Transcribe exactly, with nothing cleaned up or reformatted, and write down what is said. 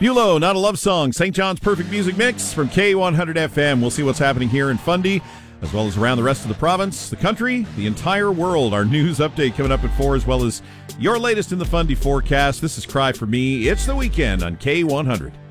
Bulow, Not a Love Song, Saint John's Perfect Music Mix from K one hundred F M. We'll see what's happening here in Fundy, as well as around the rest of the province, the country, the entire world. Our news update coming up at four, as well as your latest in the Fundy forecast. This is Cry for Me. It's the weekend on K one hundred.